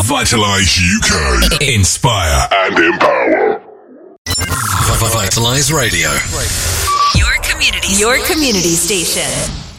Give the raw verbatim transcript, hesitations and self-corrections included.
Vitalize U K. Inspire and empower. Vitalize Radio. Your community. Your community station.